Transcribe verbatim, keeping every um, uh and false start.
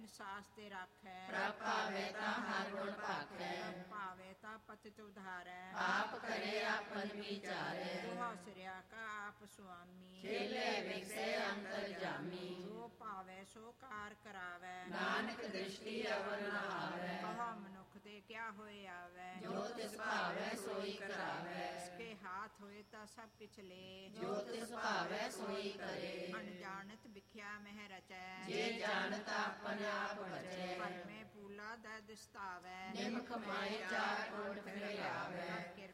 ਬਿਨ ਸਾਸ ਤੇ ਰਾਖੈ। ਪ੍ਰਭ ਭਾਵੈ ਤਾਂ ਹਰ ਗੁਣ ਭਾਖੈ। ਪ੍ਰਭ ਭਾਵੈ ਤਾਂ ਪਤਿਤ ਉਧਾਰੈ। ਆਪ ਕਰੇ ਆਪਨ ਵਿਚਾਰੈ। ਦੋਹਾ ਸਿਰਿਆ ਕਾ ਆਪ ਸੁਆਮੀ। ਖੇਲੇ ਵਿਗਸੈ ਅੰਤਰ ਜਾਮੀ। ਜੋ ਭਾਵੈ ਸੋ ਕਾਰ ਕਰਾਵੈ। ਨਾਨਕ ਦ੍ਰਿਸ਼ਟੀ ਅਵਰ ਨ ਆਵੈ। ਕਹੋ ਮਨੁੱਖ ਤੇ ਕਿਆ ਹੋਏ ਆਵੈ। ਜੋ ਤਿਸ ਭਾਵੈ ਸੋਈ ਕਰਾਵੈ। ਇਸਕੇ ਹਾਥ ਹੋਏ ਤਾਂ ਸਭ ਕਿਛ ਲੇ। ਜੋ ਤਿਸ ਭਾਵੈ ਸੋਈ ਕਰੇ। ਅਣਜਾਣਤ ਵਿਖਿਆ ਮਹਿ ਰਚੈ। ਜੇ ਜਾਣਤ ਆਪਨ ਆਪ ਬਚੈ। ਭਰਮੇ ਪੂਲਾ ਦੈ ਦਿਸਤਾਵੈ। ਨਿਮਕ ਮਾਏ ਚਾਰ ਕੋਟ ਫਿਰ ਆਵੈ।